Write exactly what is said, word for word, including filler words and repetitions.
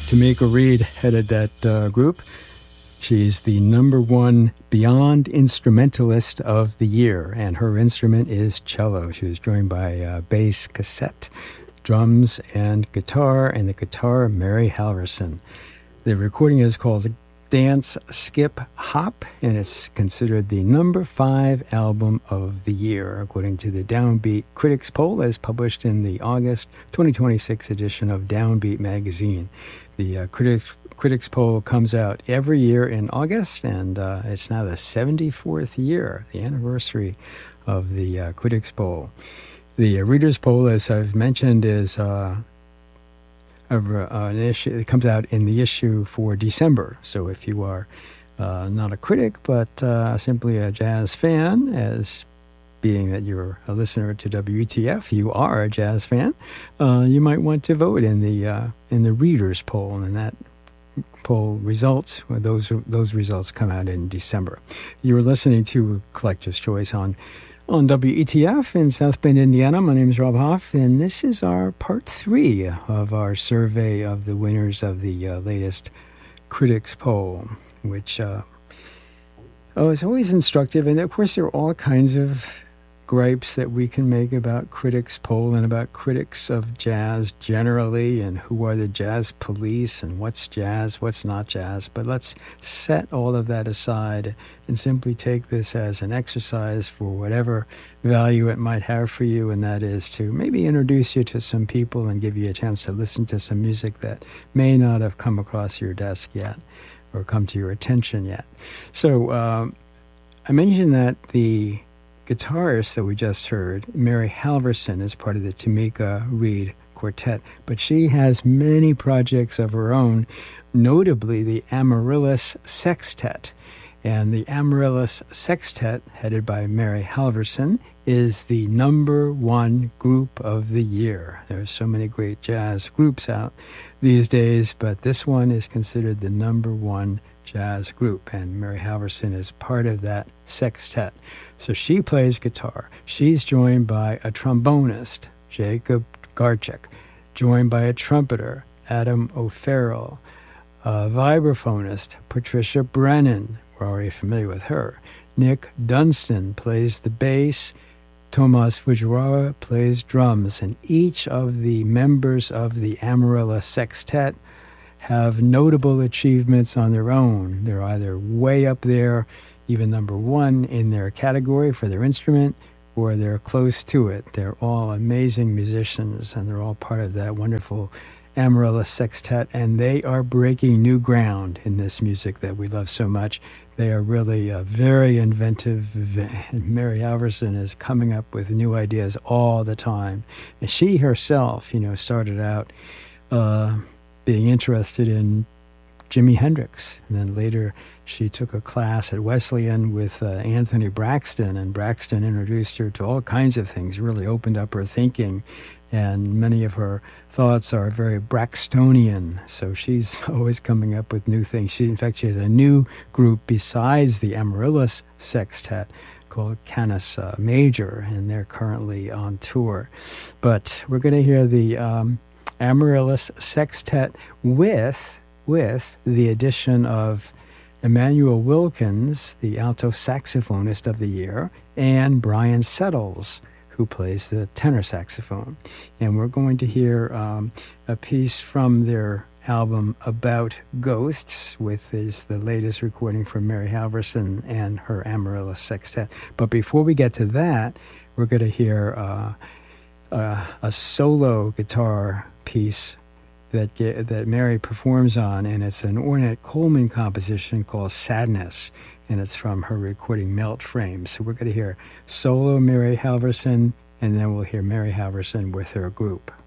Tamika Reed headed that uh, group. She's the number one Beyond Instrumentalist of the Year, and her instrument is cello. She was joined by uh, bass cassette, drums, and guitar, and the guitar, Mary Halverson. The recording is called Dance, Skip, Hop, and it's considered the number five album of the year, according to the Downbeat Critics Poll, as published in the August twenty twenty-six edition of Downbeat magazine. The uh, Critics Critics Poll comes out every year in August, and uh, it's now the seventy-fourth year, the anniversary of the uh, Critics Poll. The uh, Readers Poll, as I've mentioned, is uh, a, uh, an issue. It comes out in the issue for December. So if you are uh, not a critic, but uh, simply a jazz fan, as being that you're a listener to W E T F, you are a jazz fan, uh, you might want to vote in the uh, in the Readers Poll, and that poll results, well, those those results come out in December. You're listening to Collector's Choice on on W E T F in South Bend, Indiana. My name is Rob Hoff, and this is our part three of our survey of the winners of the uh, latest Critics Poll, which uh, oh, is always instructive. And of course, there are all kinds of gripes that we can make about Critics Poll and about critics of jazz generally, and who are the jazz police and what's jazz, what's not jazz. But let's set all of that aside and simply take this as an exercise for whatever value it might have for you, and that is to maybe introduce you to some people and give you a chance to listen to some music that may not have come across your desk yet or come to your attention yet. So um, I mentioned that the guitarist that we just heard, Mary Halverson, is part of the Tamika Reed Quartet, but she has many projects of her own, notably the Amaryllis Sextet. And the Amaryllis Sextet, headed by Mary Halverson, is the number one group of the year. There are so many great jazz groups out these days, but this one is considered the number one jazz group, and Mary Halverson is part of that sextet. So she plays guitar. She's joined by a trombonist, Jacob Garchik, joined by a trumpeter, Adam O'Farrell, a vibraphonist, Patricia Brennan, we're already familiar with her. Nick Dunstan plays the bass, Tomas Fujiwara plays drums, and each of the members of the Amaryllis Sextet have notable achievements on their own. They're either way up there, even number one in their category for their instrument, or they're close to it. They're all amazing musicians, and they're all part of that wonderful Amaryllis Sextet, and they are breaking new ground in this music that we love so much. They are really uh, very inventive. Mary Halverson is coming up with new ideas all the time. And she herself, you know, started out uh, being interested in Jimi Hendrix. And then later she took a class at Wesleyan with uh, Anthony Braxton, and Braxton introduced her to all kinds of things, really opened up her thinking. And many of her thoughts are very Braxtonian, so she's always coming up with new things. She, in fact, she has a new group besides the Amaryllis Sextet called Canis uh, Major, and they're currently on tour. But we're going to hear the um, Amaryllis Sextet with, with the addition of Emmanuel Wilkins, the alto saxophonist of the year, and Brian Settles, who plays the tenor saxophone. And we're going to hear um, a piece from their album About Ghosts, with is the latest recording from Mary Halverson and her Amaryllis Sextet. But before we get to that, we're going to hear uh, uh, a solo guitar piece that that Mary performs on, and it's an Ornette Coleman composition called Sadness, and it's from her recording Melt Frame. So we're going to hear solo Mary Halverson, and then we'll hear Mary Halverson with her group.